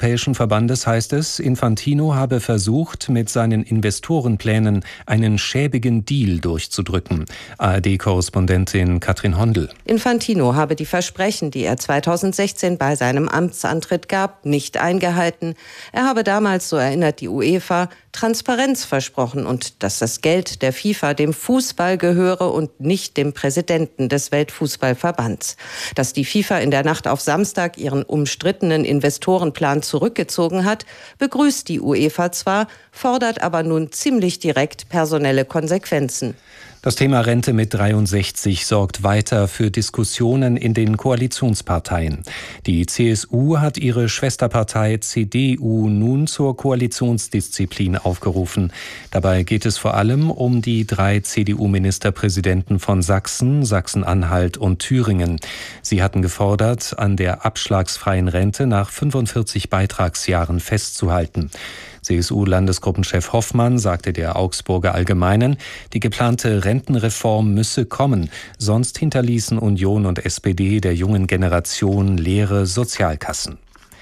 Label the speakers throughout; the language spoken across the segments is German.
Speaker 1: Europäischen Verbandes heißt es, Infantino habe versucht, mit seinen Investorenplänen einen schäbigen Deal durchzudrücken. ARD-Korrespondentin Katrin Hondel.
Speaker 2: Infantino habe die Versprechen, die er 2016 bei seinem Amtsantritt gab, nicht eingehalten. Er habe damals, so erinnert die UEFA, Transparenz versprochen und dass das Geld der FIFA dem Fußball gehöre und nicht dem Präsidenten des Weltfußballverbands. Dass die FIFA in der Nacht auf Samstag ihren umstrittenen Investorenplan zurückgezogen hat, begrüßt die UEFA zwar, fordert aber nun ziemlich direkt personelle Konsequenzen.
Speaker 1: Das Thema Rente mit 63 sorgt weiter für Diskussionen in den Koalitionsparteien. Die CSU hat ihre Schwesterpartei CDU nun zur Koalitionsdisziplin aufgerufen. Dabei geht es vor allem um die 3 CDU-Ministerpräsidenten von Sachsen, Sachsen-Anhalt und Thüringen. Sie hatten gefordert, an der abschlagsfreien Rente nach 45 Beitragsjahren festzuhalten. CSU-Landesgruppenchef Hoffmann sagte der Augsburger Allgemeinen, die geplante Rentenreform müsse kommen, sonst hinterließen Union und SPD der jungen Generation leere Sozialkassen.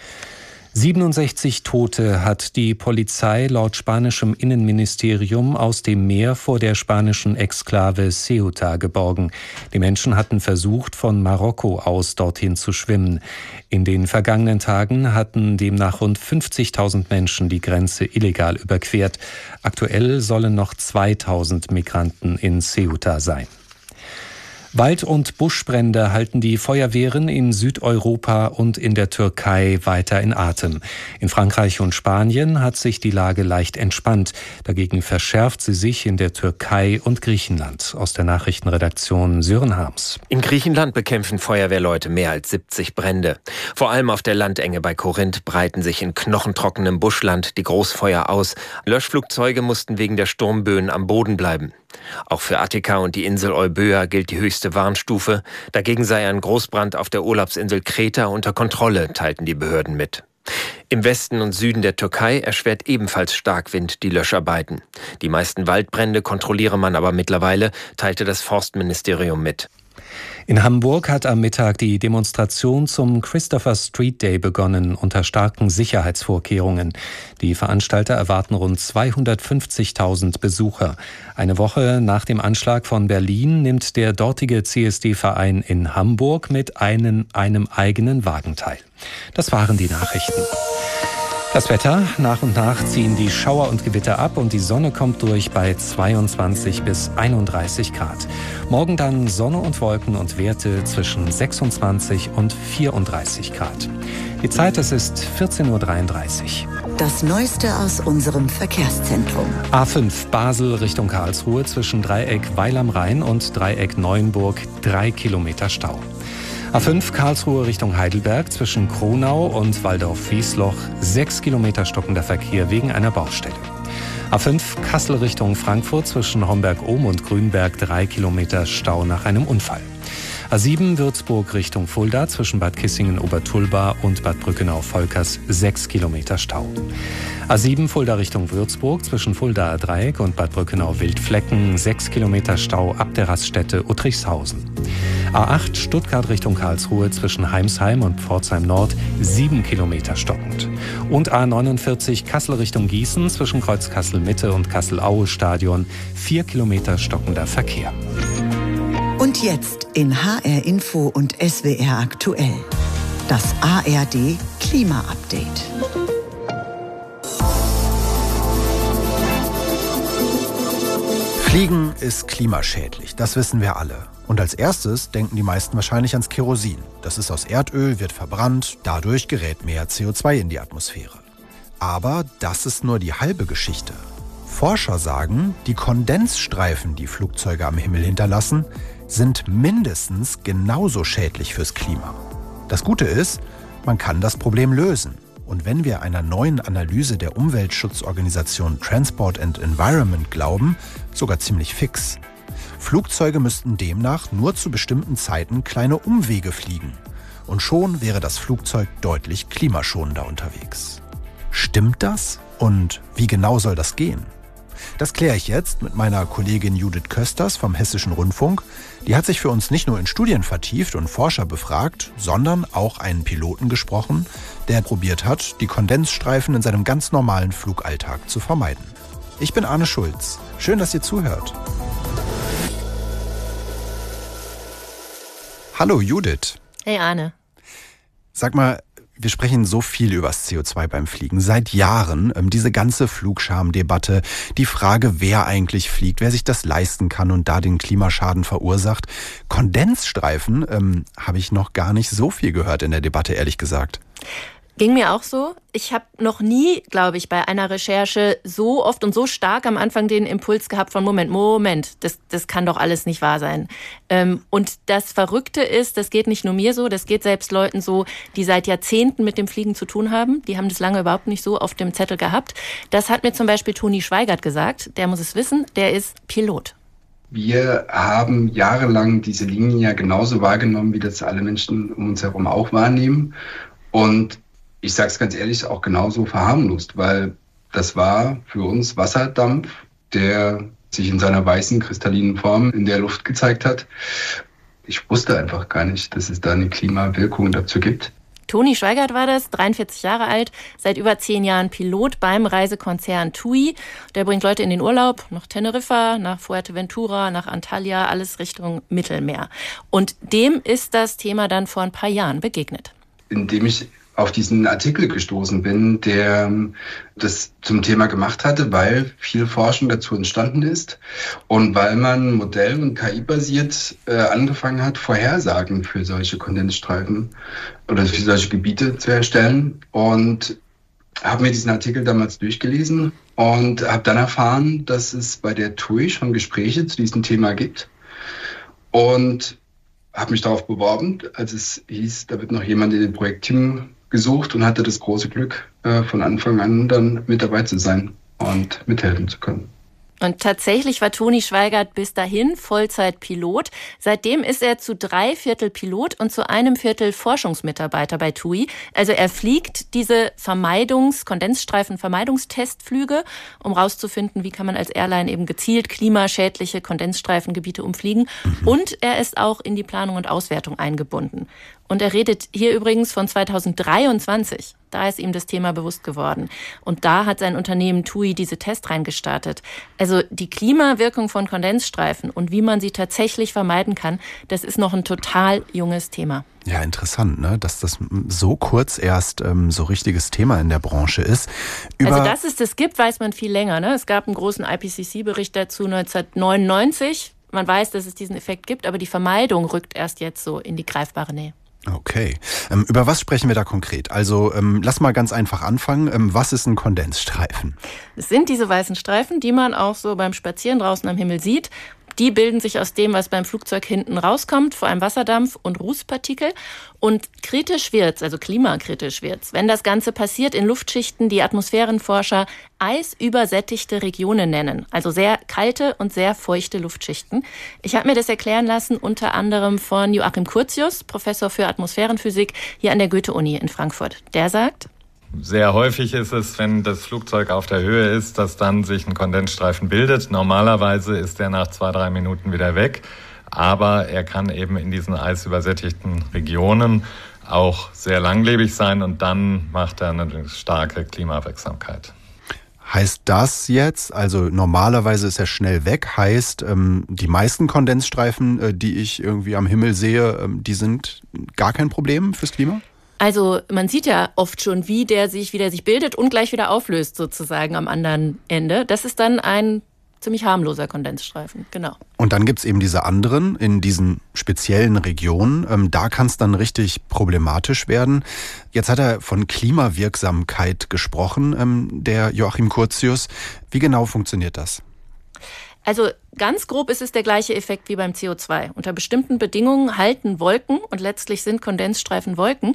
Speaker 1: 67 Tote hat die Polizei laut spanischem Innenministerium aus dem Meer vor der spanischen Exklave Ceuta geborgen. Die Menschen hatten versucht, von Marokko aus dorthin zu schwimmen. In den vergangenen Tagen hatten demnach rund 50.000 Menschen die Grenze illegal überquert. Aktuell sollen noch 2.000 Migranten in Ceuta sein. Wald- und Buschbrände halten die Feuerwehren in Südeuropa und in der Türkei weiter in Atem. In Frankreich und Spanien hat sich die Lage leicht entspannt. Dagegen verschärft sie sich in der Türkei und Griechenland. Aus der Nachrichtenredaktion Sören Harms.
Speaker 3: In Griechenland bekämpfen Feuerwehrleute mehr als 70 Brände. Vor allem auf der Landenge bei Korinth breiten sich in knochentrockenem Buschland die Großfeuer aus. Löschflugzeuge mussten wegen der Sturmböen am Boden bleiben. Auch für Attika und die Insel Euböa gilt die höchste Warnstufe. Dagegen sei ein Großbrand auf der Urlaubsinsel Kreta unter Kontrolle, teilten die Behörden mit. Im Westen und Süden der Türkei erschwert ebenfalls Starkwind die Löscharbeiten. Die meisten Waldbrände kontrolliere man aber mittlerweile, teilte das Forstministerium mit.
Speaker 1: In Hamburg hat am Mittag die Demonstration zum Christopher Street Day begonnen, unter starken Sicherheitsvorkehrungen. Die Veranstalter erwarten rund 250.000 Besucher. Eine Woche nach dem Anschlag von Berlin nimmt der dortige CSD-Verein in Hamburg mit einem eigenen Wagen teil. Das waren die Nachrichten. Das Wetter: Nach und nach ziehen die Schauer und Gewitter ab und die Sonne kommt durch bei 22 bis 31 Grad. Morgen dann Sonne und Wolken und Werte zwischen 26 und 34 Grad. Die Zeit, es ist 14.33 Uhr.
Speaker 4: Das Neueste aus unserem Verkehrszentrum.
Speaker 1: A5 Basel Richtung Karlsruhe zwischen Dreieck Weil am Rhein und Dreieck Neuenburg 3 Kilometer Stau. A5 Karlsruhe Richtung Heidelberg zwischen Kronau und Waldorf-Wiesloch 6 Kilometer stockender Verkehr wegen einer Baustelle. A5 Kassel Richtung Frankfurt zwischen Homberg-Ohm und Grünberg 3 Kilometer Stau nach einem Unfall. A7 Würzburg Richtung Fulda zwischen Bad Kissingen-Obertulba und Bad Brückenau-Volkers 6 Kilometer Stau. A7 Fulda Richtung Würzburg zwischen Fuldaer Dreieck und Bad Brückenau-Wildflecken 6 Kilometer Stau ab der Raststätte Uttrichshausen. A8 Stuttgart Richtung Karlsruhe zwischen Heimsheim und Pforzheim Nord 7 Kilometer stockend. Und A49 Kassel Richtung Gießen zwischen Kreuz Kassel Mitte und Kassel-Aue Stadion 4 Kilometer stockender Verkehr.
Speaker 4: Und jetzt in HR Info und SWR aktuell. Das ARD Klima-Update.
Speaker 5: Fliegen ist klimaschädlich, das wissen wir alle. Und als erstes denken die meisten wahrscheinlich ans Kerosin. Das ist aus Erdöl, wird verbrannt, dadurch gerät mehr CO2 in die Atmosphäre. Aber das ist nur die halbe Geschichte. Forscher sagen, die Kondensstreifen, die Flugzeuge am Himmel hinterlassen, sind mindestens genauso schädlich fürs Klima. Das Gute ist, man kann das Problem lösen. Und wenn wir einer neuen Analyse der Umweltschutzorganisation Transport and Environment glauben, sogar ziemlich fix. Flugzeuge müssten demnach nur zu bestimmten Zeiten kleine Umwege fliegen. Und schon wäre das Flugzeug deutlich klimaschonender unterwegs. Stimmt das? Und wie genau soll das gehen? Das kläre ich jetzt mit meiner Kollegin Judith Kösters vom Hessischen Rundfunk. Die hat sich für uns nicht nur in Studien vertieft und Forscher befragt, sondern auch einen Piloten gesprochen, der probiert hat, die Kondensstreifen in seinem ganz normalen Flugalltag zu vermeiden. Ich bin Arne Schulz. Schön, dass ihr zuhört. Hallo Judith.
Speaker 6: Hey Arne.
Speaker 5: Sag mal, wir sprechen so viel über das CO2 beim Fliegen. Seit Jahren diese ganze Flugscham-Debatte, die Frage, wer eigentlich fliegt, wer sich das leisten kann und da den Klimaschaden verursacht. Kondensstreifen habe ich noch gar nicht so viel gehört in der Debatte, ehrlich gesagt.
Speaker 6: Ging mir auch so. Ich habe noch nie, glaube ich, bei einer Recherche so oft und so stark am Anfang den Impuls gehabt von Moment, das kann doch alles nicht wahr sein. Und das Verrückte ist, das geht nicht nur mir so, das geht selbst Leuten so, die seit Jahrzehnten mit dem Fliegen zu tun haben. Die haben das lange überhaupt nicht so auf dem Zettel gehabt. Das hat mir zum Beispiel Toni Schweigert gesagt. Der muss es wissen, der ist Pilot.
Speaker 7: Wir haben jahrelang diese Linien ja genauso wahrgenommen, wie das alle Menschen um uns herum auch wahrnehmen. Und ich sage es ganz ehrlich, auch genauso verharmlost, weil das war für uns Wasserdampf, der sich in seiner weißen, kristallinen Form in der Luft gezeigt hat. Ich wusste einfach gar nicht, dass es da eine Klimawirkung dazu gibt.
Speaker 6: Toni Schweigert war das, 43 Jahre alt, seit über 10 Jahren Pilot beim Reisekonzern TUI. Der bringt Leute in den Urlaub, nach Teneriffa, nach Fuerteventura, nach Antalya, alles Richtung Mittelmeer. Und dem ist das Thema dann vor ein paar Jahren begegnet.
Speaker 7: Indem ich auf diesen Artikel gestoßen bin, der das zum Thema gemacht hatte, weil viel Forschung dazu entstanden ist und weil man modell- und KI-basiert angefangen hat, Vorhersagen für solche Kondensstreifen oder für solche Gebiete zu erstellen. Und habe mir diesen Artikel damals durchgelesen und habe dann erfahren, dass es bei der TUI schon Gespräche zu diesem Thema gibt. Und habe mich darauf beworben, als es hieß, da wird noch jemand in dem Projektteam gesucht und hatte das große Glück, von Anfang an dann mit dabei zu sein und mithelfen zu können.
Speaker 6: Und tatsächlich war Toni Schweigert bis dahin Vollzeitpilot. Seitdem ist er zu 3/4 Pilot und zu 1/4 Forschungsmitarbeiter bei TUI. Also er fliegt diese Kondensstreifen-Vermeidungstestflüge, um rauszufinden, wie kann man als Airline eben gezielt klimaschädliche Kondensstreifengebiete umfliegen. Und er ist auch in die Planung und Auswertung eingebunden. Und er redet hier übrigens von 2023. Da ist ihm das Thema bewusst geworden. Und da hat sein Unternehmen TUI diese Testreihen gestartet. Also die Klimawirkung von Kondensstreifen und wie man sie tatsächlich vermeiden kann, das ist noch ein total junges Thema.
Speaker 5: Ja, interessant, ne? Dass das so kurz erst so richtiges Thema in der Branche ist.
Speaker 6: Also dass es das gibt, weiß man viel länger. Ne? Es gab einen großen IPCC-Bericht dazu 1999. Man weiß, dass es diesen Effekt gibt, aber die Vermeidung rückt erst jetzt so in die greifbare Nähe.
Speaker 5: Okay. Über was sprechen wir da konkret? Also lass mal ganz einfach anfangen. Was ist ein Kondensstreifen?
Speaker 6: Es sind diese weißen Streifen, die man auch so beim Spazieren draußen am Himmel sieht. Die bilden sich aus dem, was beim Flugzeug hinten rauskommt, vor allem Wasserdampf und Rußpartikel. Und kritisch wird's, also klimakritisch wird's, wenn das Ganze passiert in Luftschichten, die Atmosphärenforscher eisübersättigte Regionen nennen. Also sehr kalte und sehr feuchte Luftschichten. Ich habe mir das erklären lassen, unter anderem von Joachim Curtius, Professor für Atmosphärenphysik hier an der Goethe-Uni in Frankfurt. Der sagt:
Speaker 8: Sehr häufig ist es, wenn das Flugzeug auf der Höhe ist, dass dann sich ein Kondensstreifen bildet. Normalerweise ist er nach 2-3 Minuten wieder weg, aber er kann eben in diesen eisübersättigten Regionen auch sehr langlebig sein und dann macht er eine starke Klimawirksamkeit.
Speaker 5: Heißt das jetzt, also normalerweise ist er schnell weg, heißt die meisten Kondensstreifen, die ich irgendwie am Himmel sehe, die sind gar kein Problem fürs Klima?
Speaker 6: Also man sieht ja oft schon, wie der sich bildet und gleich wieder auflöst sozusagen am anderen Ende. Das ist dann ein ziemlich harmloser Kondensstreifen, genau.
Speaker 5: Und dann gibt's eben diese anderen in diesen speziellen Regionen. Da kann es dann richtig problematisch werden. Jetzt hat er von Klimawirksamkeit gesprochen, der Joachim Curtius. Wie genau funktioniert das?
Speaker 6: Also ganz grob ist es der gleiche Effekt wie beim CO2. Unter bestimmten Bedingungen halten Wolken, und letztlich sind Kondensstreifen Wolken,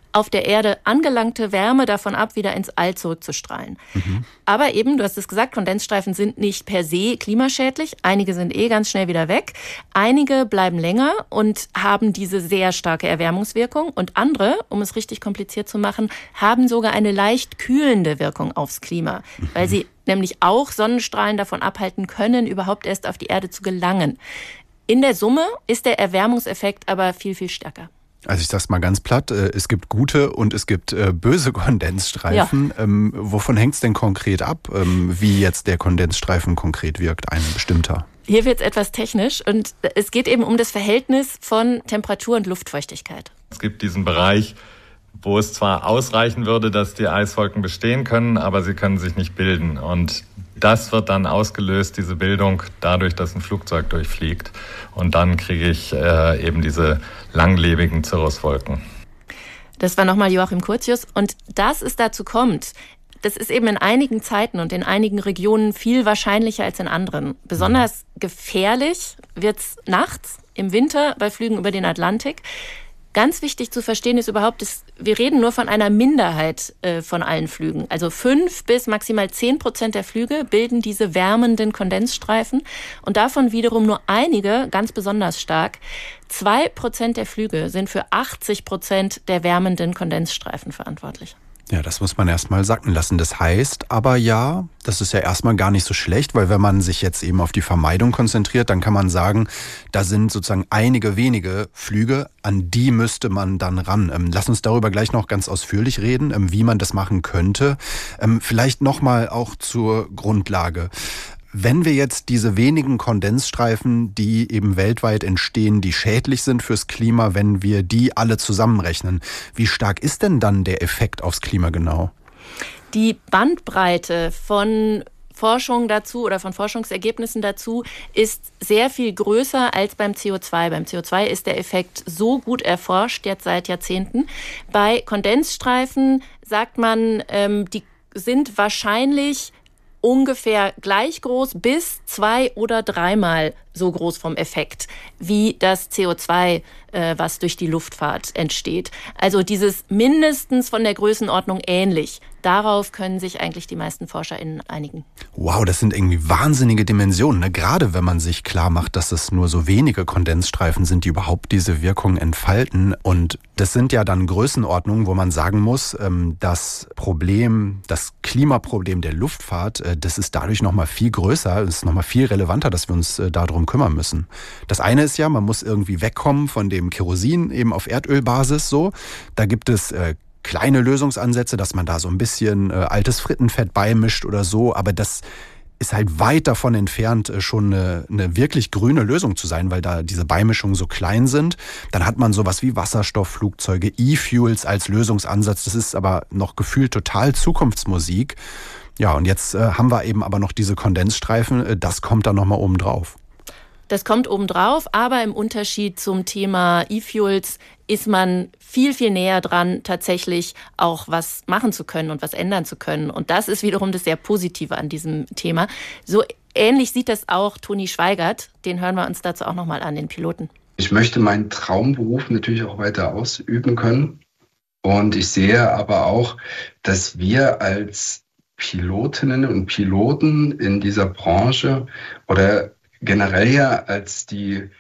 Speaker 6: auf der Erde angelangte Wärme davon ab, wieder ins All zurückzustrahlen. Aber eben, du hast es gesagt, Kondensstreifen sind nicht per se klimaschädlich. Einige sind ganz schnell wieder weg. Einige bleiben länger und haben diese sehr starke Erwärmungswirkung. Und andere, um es richtig kompliziert zu machen, haben sogar eine leicht kühlende Wirkung aufs Klima, weil sie nämlich auch Sonnenstrahlen davon abhalten können, überhaupt erst auf die Erde zu gelangen. In der Summe ist der Erwärmungseffekt aber viel, viel stärker.
Speaker 5: Also ich sag's mal ganz platt, es gibt gute und es gibt böse Kondensstreifen. Ja. Wovon hängt's denn konkret ab, wie jetzt der Kondensstreifen konkret wirkt, ein bestimmter?
Speaker 6: Hier wird's etwas technisch und es geht eben um das Verhältnis von Temperatur und Luftfeuchtigkeit.
Speaker 8: Es gibt diesen Bereich, wo es zwar ausreichen würde, dass die Eiswolken bestehen können, aber sie können sich nicht bilden. Und das wird dann ausgelöst, diese Bildung, dadurch, dass ein Flugzeug durchfliegt. Und dann kriege ich eben diese langlebigen Cirruswolken.
Speaker 6: Das war nochmal Joachim Curtius. Und dass es dazu kommt, das ist eben in einigen Zeiten und in einigen Regionen viel wahrscheinlicher als in anderen. Besonders gefährlich wird's nachts, im Winter bei Flügen über den Atlantik. Ganz wichtig zu verstehen ist überhaupt, wir reden nur von einer Minderheit von allen Flügen. Also 5 bis maximal 10% der Flüge bilden diese wärmenden Kondensstreifen und davon wiederum nur einige ganz besonders stark. 2% der Flüge sind für 80% der wärmenden Kondensstreifen verantwortlich.
Speaker 5: Ja, das muss man erstmal sacken lassen. Das heißt aber ja, das ist ja erstmal gar nicht so schlecht, weil wenn man sich jetzt eben auf die Vermeidung konzentriert, dann kann man sagen, da sind sozusagen einige wenige Flüge, an die müsste man dann ran. Lass uns darüber gleich noch ganz ausführlich reden, wie man das machen könnte. Vielleicht nochmal auch zur Grundlage. Wenn wir jetzt diese wenigen Kondensstreifen, die eben weltweit entstehen, die schädlich sind fürs Klima, wenn wir die alle zusammenrechnen, wie stark ist denn dann der Effekt aufs Klima genau?
Speaker 6: Die Bandbreite von Forschung dazu oder von Forschungsergebnissen dazu ist sehr viel größer als beim CO2. Beim CO2 ist der Effekt so gut erforscht, jetzt seit Jahrzehnten. Bei Kondensstreifen sagt man, die sind wahrscheinlich ungefähr gleich groß bis 2- oder 3-mal so groß vom Effekt wie das CO2, was durch die Luftfahrt entsteht. Also dieses mindestens von der Größenordnung ähnlich. Darauf können sich eigentlich die meisten ForscherInnen einigen.
Speaker 5: Wow, das sind irgendwie wahnsinnige Dimensionen, ne? Gerade wenn man sich klar macht, dass es nur so wenige Kondensstreifen sind, die überhaupt diese Wirkung entfalten. Und das sind ja dann Größenordnungen, wo man sagen muss, das Klimaproblem der Luftfahrt, das ist dadurch nochmal viel größer, es ist nochmal viel relevanter, dass wir uns darum kümmern müssen. Das eine ist ja, man muss irgendwie wegkommen von dem Kerosin eben auf Erdölbasis so. Da gibt es kleine Lösungsansätze, dass man da so ein bisschen altes Frittenfett beimischt oder so, aber das ist halt weit davon entfernt, schon eine wirklich grüne Lösung zu sein, weil da diese Beimischungen so klein sind. Dann hat man sowas wie Wasserstoffflugzeuge, E-Fuels als Lösungsansatz. Das ist aber noch gefühlt total Zukunftsmusik. Ja, und jetzt haben wir eben aber noch diese Kondensstreifen. Das kommt dann nochmal oben drauf.
Speaker 6: Das kommt obendrauf, aber im Unterschied zum Thema E-Fuels ist man viel, viel näher dran, tatsächlich auch was machen zu können und was ändern zu können. Und das ist wiederum das sehr Positive an diesem Thema. So ähnlich sieht das auch Toni Schweigert. Den hören wir uns dazu auch nochmal an, den Piloten.
Speaker 7: Ich möchte meinen Traumberuf natürlich auch weiter ausüben können. Und ich sehe aber auch, dass wir als Pilotinnen und Piloten in dieser Branche oder generell ja als die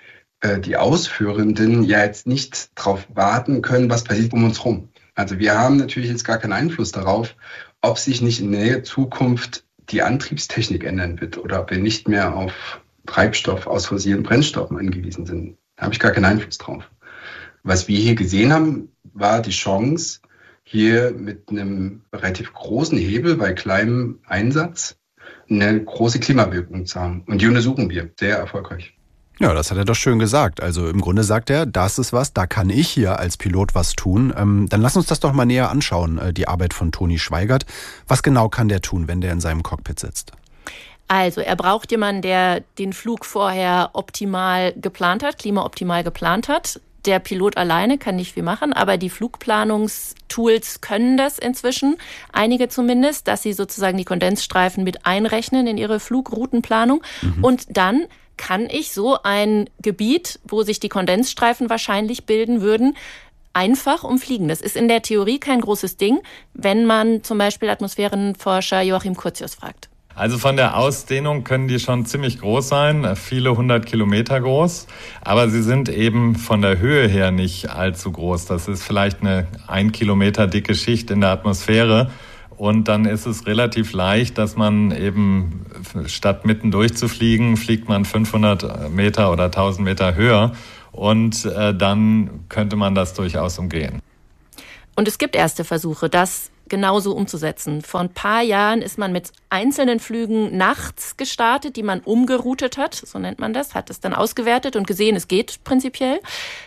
Speaker 7: Ausführenden ja jetzt nicht darauf warten können, was passiert um uns rum. Also wir haben natürlich jetzt gar keinen Einfluss darauf, ob sich nicht in näher Zukunft die Antriebstechnik ändern wird oder ob wir nicht mehr auf Treibstoff aus fossilen Brennstoffen angewiesen sind. Da habe ich gar keinen Einfluss drauf. Was wir hier gesehen haben, war die Chance, hier mit einem relativ großen Hebel bei kleinem Einsatz eine große Klimawirkung zu haben. Und die untersuchen wir sehr erfolgreich.
Speaker 5: Ja, das hat er doch schön gesagt. Also im Grunde sagt er, das ist was, da kann ich hier als Pilot was tun. Dann lass uns das doch mal näher anschauen, die Arbeit von Toni Schweigert. Was genau kann der tun, wenn der in seinem Cockpit sitzt?
Speaker 6: Also er braucht jemanden, der den Flug vorher optimal geplant hat, klimaoptimal geplant hat. Der Pilot alleine kann nicht viel machen, aber die Flugplanungstools können das inzwischen, einige zumindest, dass sie sozusagen die Kondensstreifen mit einrechnen in ihre Flugroutenplanung. Und dann kann ich so ein Gebiet, wo sich die Kondensstreifen wahrscheinlich bilden würden, einfach umfliegen. Das ist in der Theorie kein großes Ding, wenn man zum Beispiel Atmosphärenforscher Joachim Curtius fragt.
Speaker 8: Also von der Ausdehnung können die schon ziemlich groß sein, viele 100 Kilometer groß, aber sie sind eben von der Höhe her nicht allzu groß. Das ist vielleicht eine 1 Kilometer dicke Schicht in der Atmosphäre und dann ist es relativ leicht, dass man eben statt mitten durchzufliegen, fliegt man 500 Meter oder 1000 Meter höher und dann könnte man das durchaus umgehen.
Speaker 6: Und es gibt erste Versuche, das genauso umzusetzen. Vor ein paar Jahren ist man mit einzelnen Flügen nachts gestartet, die man umgeroutet hat, so nennt man das, hat es dann ausgewertet und gesehen, es geht prinzipiell.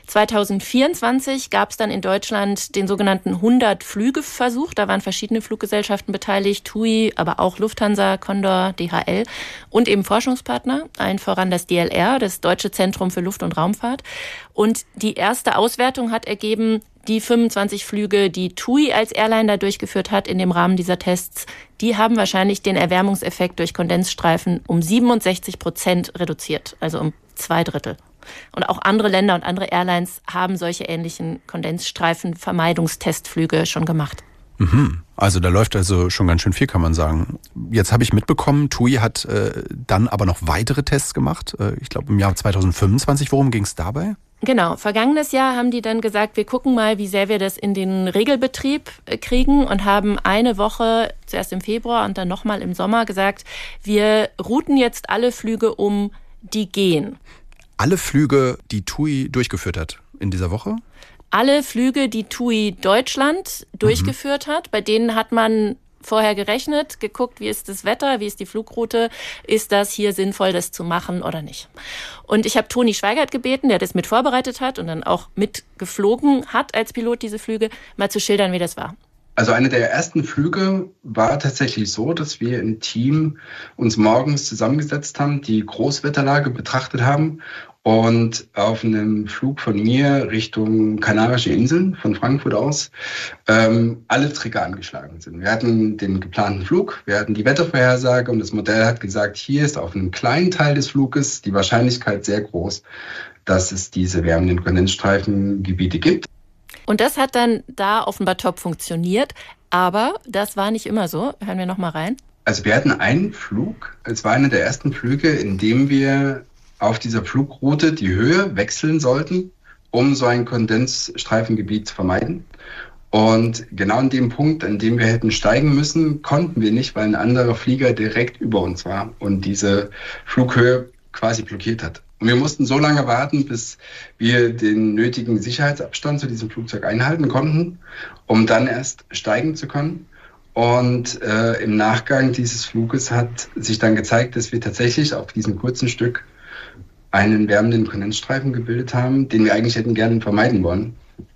Speaker 6: 2024 gab es dann in Deutschland den sogenannten 100-Flüge-Versuch. Da waren verschiedene Fluggesellschaften beteiligt, TUI, aber auch Lufthansa, Condor, DHL und eben Forschungspartner, allen voran das DLR, das Deutsche Zentrum für Luft- und Raumfahrt. Und die erste Auswertung hat ergeben, die 25 Flüge, die TUI als Airline da durchgeführt hat in dem Rahmen dieser Tests, die haben wahrscheinlich den Erwärmungseffekt durch Kondensstreifen um 67% reduziert, also um 2/3. Und auch andere Länder und andere Airlines haben solche ähnlichen Kondensstreifen-Vermeidungstestflüge schon gemacht.
Speaker 5: Also da läuft also schon ganz schön viel, kann man sagen. Jetzt habe ich mitbekommen, TUI hat dann aber noch weitere Tests gemacht. Ich glaube im Jahr 2025. Worum ging es dabei?
Speaker 6: Genau, vergangenes Jahr haben die dann gesagt, wir gucken mal, wie sehr wir das in den Regelbetrieb kriegen und haben eine Woche, zuerst im Februar und dann nochmal im Sommer gesagt, wir routen jetzt alle Flüge um, die gehen.
Speaker 5: Alle Flüge, die TUI durchgeführt hat in dieser Woche?
Speaker 6: Alle Flüge, die TUI Deutschland durchgeführt hat, bei denen hat man vorher gerechnet, geguckt, wie ist das Wetter, wie ist die Flugroute, ist das hier sinnvoll, das zu machen oder nicht. Und ich habe Toni Schweigert gebeten, der das mit vorbereitet hat und dann auch mitgeflogen hat als Pilot diese Flüge, mal zu schildern, wie das war.
Speaker 7: Also eine der ersten Flüge war tatsächlich so, dass wir im Team uns morgens zusammengesetzt haben, die Großwetterlage betrachtet haben und auf einem Flug von mir Richtung Kanarische Inseln, von Frankfurt aus, alle Trigger angeschlagen sind. Wir hatten den geplanten Flug, wir hatten die Wettervorhersage und das Modell hat gesagt, hier ist auf einem kleinen Teil des Fluges die Wahrscheinlichkeit sehr groß, dass es diese wärmenden Kondensstreifengebiete gibt.
Speaker 6: Und das hat dann da offenbar top funktioniert, aber das war nicht immer so. Hören wir noch mal rein.
Speaker 7: Also wir hatten einen Flug, es war einer der ersten Flüge, in dem wir auf dieser Flugroute die Höhe wechseln sollten, um so ein Kondensstreifengebiet zu vermeiden. Und genau an dem Punkt, an dem wir hätten steigen müssen, konnten wir nicht, weil ein anderer Flieger direkt über uns war und diese Flughöhe quasi blockiert hat. Und wir mussten so lange warten, bis wir den nötigen Sicherheitsabstand zu diesem Flugzeug einhalten konnten, um dann erst steigen zu können. Und im Nachgang dieses Fluges hat sich dann gezeigt, dass wir tatsächlich auf diesem kurzen Stück einen wärmenden Kondensstreifen gebildet haben, den wir eigentlich hätten gerne vermeiden wollen.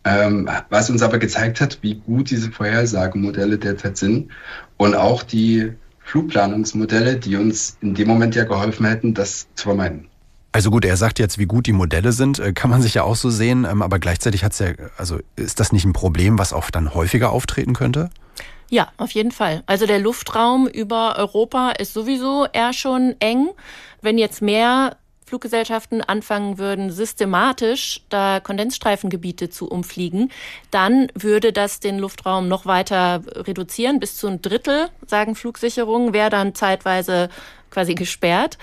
Speaker 7: Was uns aber gezeigt hat, wie gut diese Vorhersagemodelle derzeit sind und auch die Flugplanungsmodelle, die uns in dem Moment ja geholfen hätten, das zu vermeiden.
Speaker 5: Also gut, er sagt jetzt, wie gut die Modelle sind, kann man sich ja auch so sehen, aber gleichzeitig hat's ja, also ist das nicht ein Problem, was auch dann häufiger auftreten könnte?
Speaker 6: Ja, auf jeden Fall. Also der Luftraum über Europa ist sowieso eher schon eng. Wenn jetzt mehr Fluggesellschaften anfangen würden, systematisch da Kondensstreifengebiete zu umfliegen, dann würde das den Luftraum noch weiter reduzieren. Bis zu 1/3, sagen Flugsicherungen, wäre dann zeitweise quasi gesperrt.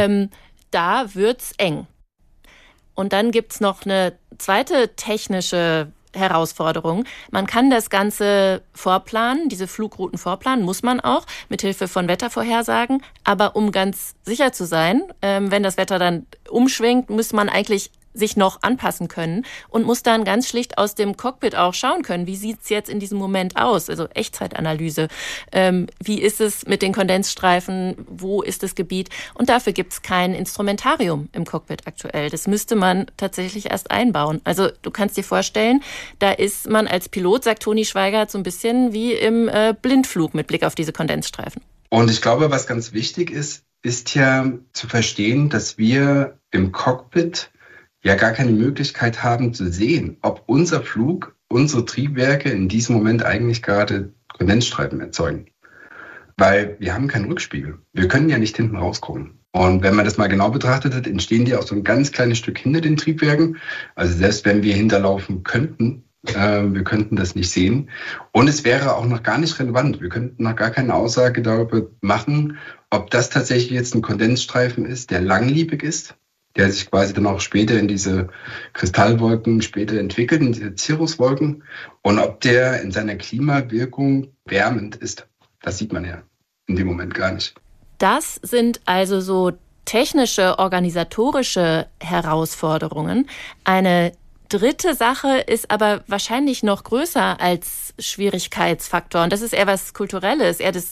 Speaker 6: Da wird's eng. Und dann gibt's noch eine zweite technische Herausforderung. Man kann das Ganze vorplanen, diese Flugrouten vorplanen, muss man auch, mit Hilfe von Wettervorhersagen. Aber um ganz sicher zu sein, wenn das Wetter dann umschwingt, muss man eigentlich sich noch anpassen können und muss dann ganz schlicht aus dem Cockpit auch schauen können, wie sieht's jetzt in diesem Moment aus, also Echtzeitanalyse. Wie ist es mit den Kondensstreifen, wo ist das Gebiet? Und dafür gibt's kein Instrumentarium im Cockpit aktuell. Das müsste man tatsächlich erst einbauen. Also du kannst dir vorstellen, da ist man als Pilot, sagt Toni Schweigert, so ein bisschen wie im Blindflug mit Blick auf diese Kondensstreifen.
Speaker 7: Und ich glaube, was ganz wichtig ist ja zu verstehen, dass wir im Cockpit ja gar keine Möglichkeit haben zu sehen, ob unser Flug, unsere Triebwerke in diesem Moment eigentlich gerade Kondensstreifen erzeugen. Weil wir haben keinen Rückspiegel. Wir können ja nicht hinten rausgucken. Und wenn man das mal genau betrachtet hat, entstehen die auch so ein ganz kleines Stück hinter den Triebwerken. Also selbst wenn wir hinterlaufen könnten, Wir könnten das nicht sehen. Und es wäre auch noch gar nicht relevant. Wir könnten noch gar keine Aussage darüber machen, ob das tatsächlich jetzt ein Kondensstreifen ist, der langlebig ist, der sich quasi dann auch später in diese Kristallwolken später entwickelt, in diese Cirruswolken. Und ob der in seiner Klimawirkung wärmend ist. Das sieht man ja in dem Moment gar nicht.
Speaker 6: Das sind also so technische, organisatorische Herausforderungen. Eine dritte Sache ist aber wahrscheinlich noch größer als Schwierigkeitsfaktor. Und das ist eher was Kulturelles, eher das